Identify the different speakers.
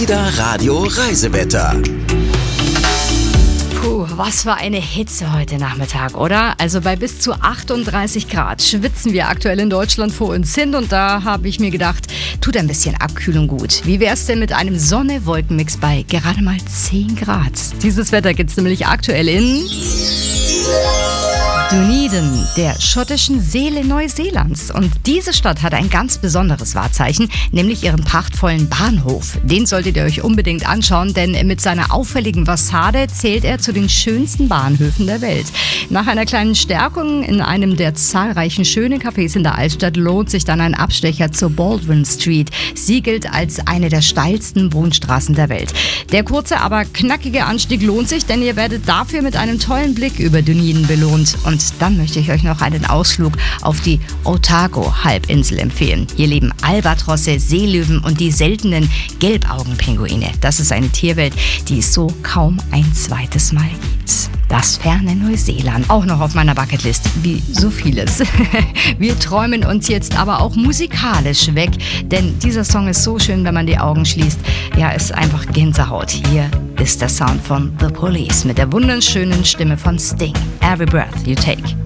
Speaker 1: Alida Radio Reisewetter.
Speaker 2: Puh, was für eine Hitze heute Nachmittag, oder? Also bei bis zu 38 Grad schwitzen wir aktuell in Deutschland vor uns hin und da habe ich mir gedacht, tut ein bisschen Abkühlung gut. Wie wär's denn mit einem Sonne-Wolken-Mix bei gerade mal 10 Grad? Dieses Wetter gibt's nämlich aktuell in Dunedin, der schottischen Seele Neuseelands. Und diese Stadt hat ein ganz besonderes Wahrzeichen, nämlich ihren prachtvollen Bahnhof. Den solltet ihr euch unbedingt anschauen, denn mit seiner auffälligen Fassade zählt er zu den schönsten Bahnhöfen der Welt. Nach einer kleinen Stärkung in einem der zahlreichen schönen Cafés in der Altstadt lohnt sich dann ein Abstecher zur Baldwin Street. Sie gilt als eine der steilsten Wohnstraßen der Welt. Der kurze, aber knackige Anstieg lohnt sich, denn ihr werdet dafür mit einem tollen Blick über Dunedin belohnt. Und dann möchte ich euch noch einen Ausflug auf die Otago-Halbinsel empfehlen. Hier leben Albatrosse, Seelöwen und die seltenen Gelbaugenpinguine. Das ist eine Tierwelt, die es so kaum ein zweites Mal gibt. Das ferne Neuseeland, auch noch auf meiner Bucketlist, wie so vieles. Wir träumen uns jetzt aber auch musikalisch weg, denn dieser Song ist so schön, wenn man die Augen schließt. Ja, ist einfach Gänsehaut. Hier ist der Sound von The Police mit der wunderschönen Stimme von Sting. Every Breath You Take.